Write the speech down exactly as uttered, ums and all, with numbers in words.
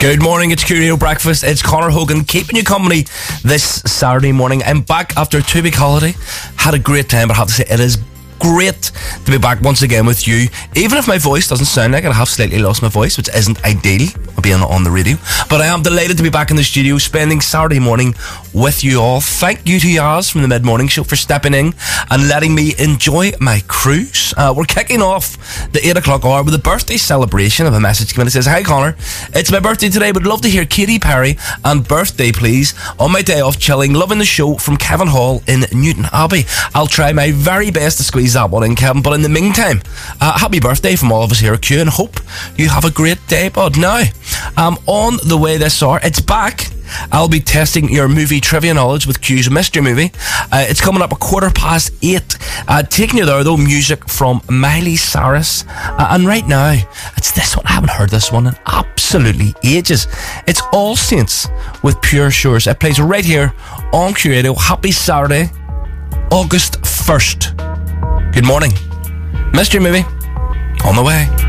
Good morning, it's Curio Breakfast. It's Conor Hogan keeping you company this Saturday morning. I'm back after a two-week holiday. Had a great time, but I have to say it is great to be back once again with you. Even if my voice doesn't sound like it, I have slightly lost my voice, which isn't ideal being on the radio. But I am delighted to be back in the studio, spending Saturday morning with you all. Thank you to Yaz from the Mid-Morning Show for stepping in and letting me enjoy my cruise. Uh, we're kicking off the eight o'clock hour with a birthday celebration. I have a message coming that says, "Hi Conor, it's my birthday today. Would love to hear Katy Perry and Birthday Please on my day off chilling. Loving the show from Kevin Hall in Newton Abbey." I'll try my very best to squeeze that one in, Kevin, but in the meantime, uh, happy birthday from all of us here at Q, and hope you have a great day, bud. Now, um, on the way this hour, it's back. I'll be testing your movie trivia knowledge with Q's Mystery Movie. Uh, it's coming up a quarter past eight. Uh, taking you there, though, music from Miley Cyrus. Uh, and right now, it's this one. I haven't heard this one in absolutely ages. It's All Saints with Pure Shores. It plays right here on Q Radio. Happy Saturday, August first. Good morning. Mystery Movie on the way.